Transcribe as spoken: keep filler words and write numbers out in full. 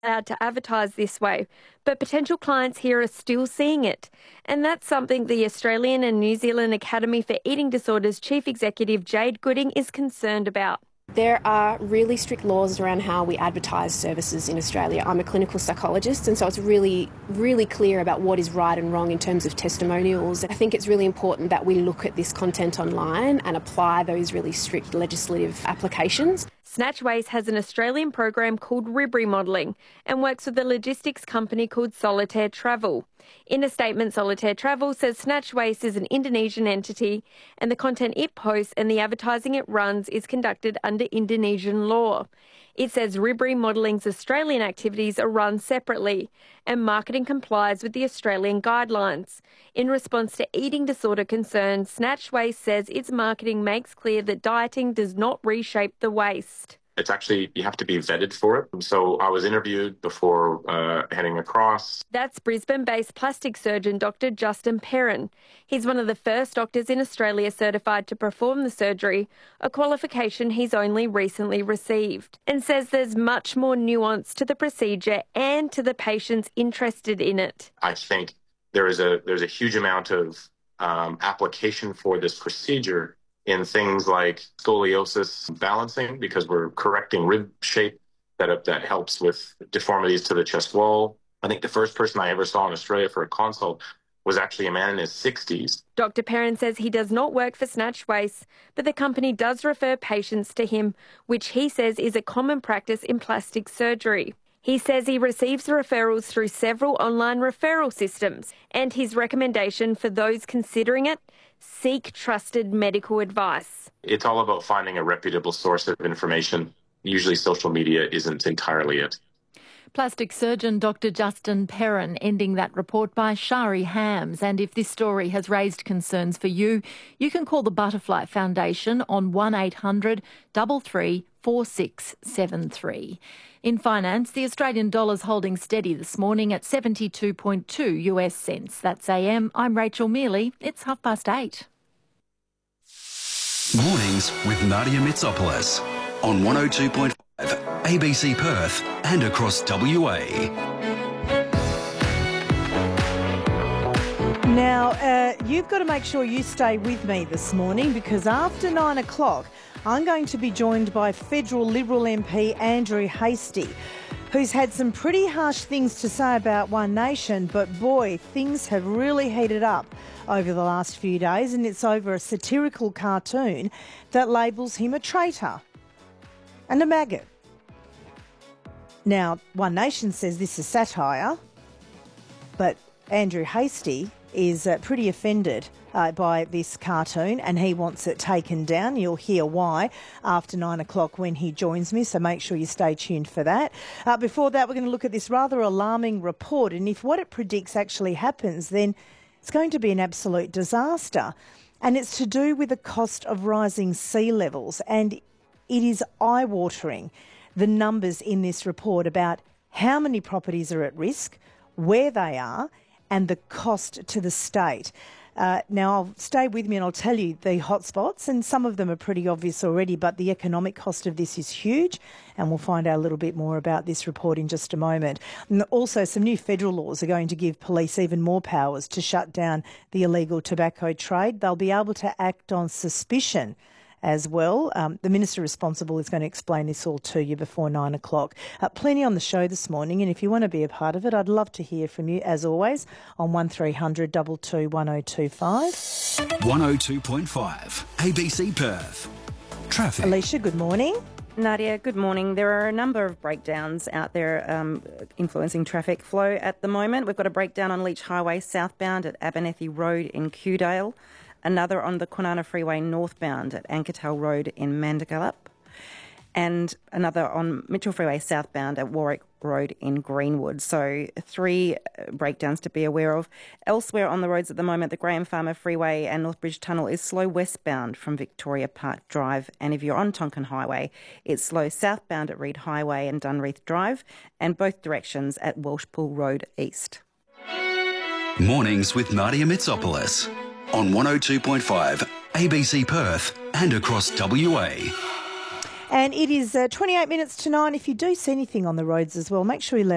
allowed to advertise this way, but potential clients here are still seeing it. And that's something the Australian and New Zealand Academy for Eating Disorders Chief Executive Jade Gooding is concerned about. There are really strict laws around how we advertise services in Australia. I'm a clinical psychologist, and so it's really, really clear about what is right and wrong in terms of testimonials. I think it's really important that we look at this content online and apply those really strict legislative applications. Snatchways has an Australian program called Ribri Modelling and works with a logistics company called Solitaire Travel. In a statement, Solitaire Travel says Snatchways is an Indonesian entity and the content it posts and the advertising it runs is conducted under Indonesian law. It says Ribri Modelling's Australian activities are run separately and marketing complies with the Australian guidelines. In response to eating disorder concerns, Snatchways says its marketing makes clear that dieting does not reshape the waist. It's actually, you have to be vetted for it. So I was interviewed before uh, heading across. That's Brisbane-based plastic surgeon Doctor Justin Perrin. He's one of the first doctors in Australia certified to perform the surgery, a qualification he's only recently received, and says there's much more nuance to the procedure and to the patients interested in it. I think there is a there's a huge amount of um, application for this procedure in things like scoliosis balancing, because we're correcting rib shape that, that helps with deformities to the chest wall. I think the first person I ever saw in Australia for a consult was actually a man in his sixties. Doctor Perrin says he does not work for Snatchways, but the company does refer patients to him, which he says is a common practice in plastic surgery. He says he receives referrals through several online referral systems, and his recommendation for those considering it: seek trusted medical advice. It's all about finding a reputable source of information. Usually social media isn't entirely it. Plastic surgeon Doctor Justin Perrin ending that report by Shari Hams. And if this story has raised concerns for you, you can call the Butterfly Foundation on one eight hundred, three three, four six seven three. In finance, the Australian dollar's holding steady this morning at seventy-two point two US cents. That's A M. I'm Rachel Mealy. It's half past eight. Mornings with Nadia Mitsopoulos on one oh two point five A B C Perth and across W A. Now, uh, you've got to make sure you stay with me this morning, because after nine o'clock, I'm going to be joined by federal Liberal M P Andrew Hastie, who's had some pretty harsh things to say about One Nation, but boy, things have really heated up over the last few days, and it's over a satirical cartoon that labels him a traitor and a maggot. Now, One Nation says this is satire, but Andrew Hastie is uh, pretty offended uh, by this cartoon, and he wants it taken down. You'll hear why after nine o'clock when he joins me, so make sure you stay tuned for that. Uh, before that, we're going to look at this rather alarming report, and if what it predicts actually happens, then it's going to be an absolute disaster. And it's to do with the cost of rising sea levels, and it is eye-watering, the numbers in this report about how many properties are at risk, where they are, and the cost to the state. Uh, now, I'll stay with me and I'll tell you the hotspots, and some of them are pretty obvious already, but the economic cost of this is huge, and we'll find out a little bit more about this report in just a moment. And also, some new federal laws are going to give police even more powers to shut down the illegal tobacco trade. They'll be able to act on suspicion as well. Um, the Minister responsible is going to explain this all to you before nine o'clock. Uh, plenty on the show this morning, and if you want to be a part of it, I'd love to hear from you, as always, on one three hundred, two two, one oh two five. one oh two point five A B C Perth. Traffic. Alicia, good morning. Nadia, good morning. There are a number of breakdowns out there um, influencing traffic flow at the moment. We've got a breakdown on Leach Highway southbound at Abernethy Road in Kewdale, another on the Kwinana Freeway northbound at Ankertal Road in Mandagallup, and another on Mitchell Freeway southbound at Warwick Road in Greenwood. So three breakdowns to be aware of. Elsewhere on the roads at the moment, the Graham Farmer Freeway and Northbridge Tunnel is slow westbound from Victoria Park Drive. And if you're on Tonkin Highway, it's slow southbound at Reed Highway and Dunreath Drive, and both directions at Welshpool Road East. Mornings with Nadia Mitsopoulos on one oh two point five A B C Perth and across W A. And it is uh, twenty-eight minutes to nine. If you do see anything on the roads as well, make sure you let